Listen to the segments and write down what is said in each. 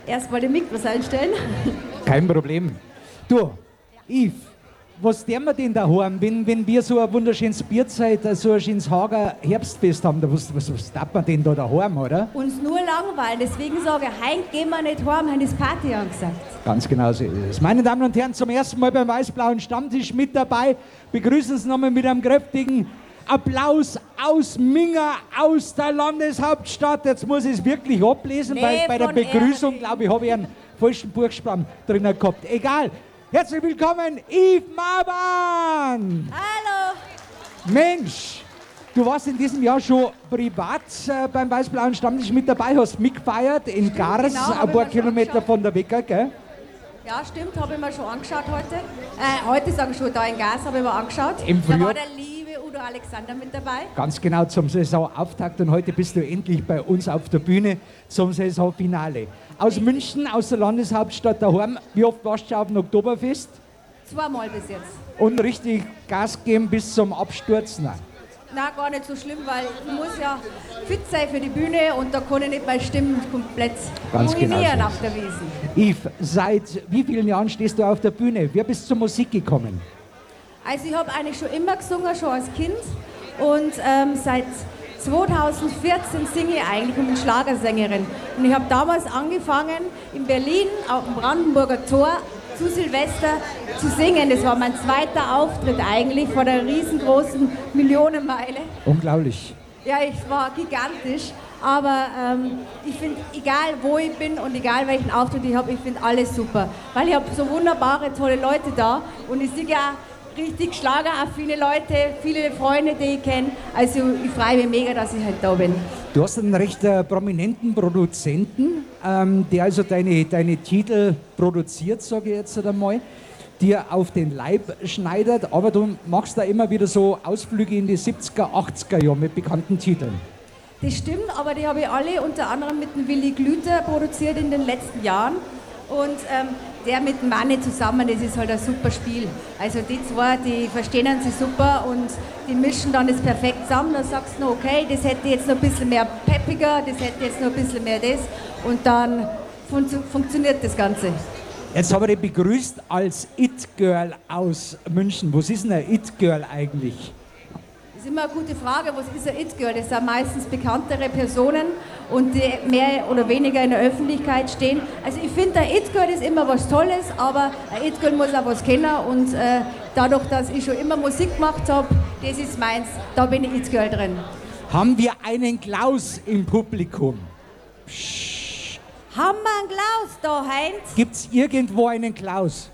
erstmal den Mikros einstellen. Kein Problem. Du, Yves, was tun wir denn daheim, wenn wir so ein wunderschönes Bierzeit, so ein schönes Hager Herbstfest haben? Was tut man denn da daheim, oder? Uns nur langweilen, deswegen sage ich, heim gehen wir nicht heim, heute ist Party angesagt. Ganz genau so ist es. Meine Damen und Herren, zum ersten Mal beim Weiß-Blauen Stammtisch mit dabei. Begrüßen Sie nochmal mit einem kräftigen Applaus aus Minga, aus der Landeshauptstadt. Jetzt muss ich es wirklich ablesen, Nee, weil bei der von Begrüßung, Erling. glaube ich, habe ich einen falschen Buchstaben drinnen gehabt. Egal. Herzlich willkommen, Yves Maban! Hallo! Mensch, du warst in diesem Jahr schon privat beim Weiß-Blauen Stammtisch mit dabei, hast mitgefeiert in Gars, genau, ein hab ich paar mir schon Kilometer angeschaut. von der Wecker, gell? Ja, stimmt, habe ich mir schon angeschaut heute. Heute sage ich schon, da in Gas habe ich mir angeschaut. Im Da Frühjahr- war der liebe Udo Alexander mit dabei. Ganz genau zum Saisonauftakt und heute bist du endlich bei uns auf der Bühne zum Saisonfinale. Aus München, aus der Landeshauptstadt daheim. Wie oft warst du schon auf dem Oktoberfest? Zweimal bis jetzt. Und richtig Gas geben bis zum Absturz? Nein. Na, gar nicht so schlimm, weil ich muss ja fit sein für die Bühne und da kann ich nicht meine Stimme komplett Ganz genau ruinieren so auf der Wiesn. Yves, seit wie vielen Jahren stehst du auf der Bühne? Wer bist zur Musik gekommen? Also ich habe eigentlich schon immer gesungen, schon als Kind und seit 2014 singe ich eigentlich und bin Schlagersängerin. Und ich habe damals angefangen in Berlin auf dem Brandenburger Tor zu Silvester zu singen. Das war mein zweiter Auftritt eigentlich vor der riesengroßen Millionenmeile. Unglaublich. Ja, es war gigantisch, aber ich finde, egal wo ich bin und egal welchen Auftritt ich habe, ich finde alles super. Weil ich habe so wunderbare, tolle Leute da und ich sehe ja richtig schlageraffine Leute, viele Freunde, die ich kenne. Also ich freue mich mega, dass ich halt da bin. Du hast einen recht prominenten Produzenten, der also deine Titel produziert, sage ich jetzt einmal, dir auf den Leib schneidert, aber du machst da immer wieder so Ausflüge in die 70er, 80er Jahre mit bekannten Titeln. Das stimmt, aber die habe ich alle unter anderem mit dem Willi Glüter produziert in den letzten Jahren. Und der mit dem Manni zusammen, das ist halt ein super Spiel. Also die zwei, die verstehen sich super und die mischen dann das perfekt zusammen. Dann sagst du, okay, das hätte jetzt noch ein bisschen mehr peppiger, das hätte jetzt noch ein bisschen mehr das. Und dann funktioniert das Ganze. Jetzt habe ich dich begrüßt als It-Girl aus München. Was ist denn ein It-Girl eigentlich? Das ist immer eine gute Frage, was ist ein It-Girl? Das sind meistens bekanntere Personen und die mehr oder weniger in der Öffentlichkeit stehen. Also ich finde, ein It-Girl ist immer was Tolles, aber ein It-Girl muss auch was kennen und dadurch, dass ich schon immer Musik gemacht habe, das ist meins, da bin ich It-Girl drin. Haben wir einen Klaus im Publikum? Haben wir einen Klaus da, Heinz? Gibt es irgendwo einen Klaus?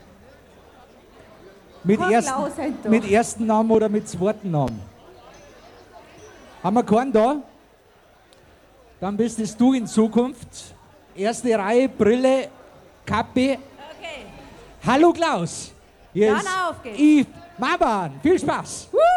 Mit, Kein Klaus halt da. mit ersten Namen oder mit zweiten Namen? Haben wir keinen da? Dann bist es du in Zukunft. Erste Reihe, Brille, Kappe. Okay. Hallo Klaus. Hier Dann ist auf geht's. Yves Maban. Viel Spaß. Woo!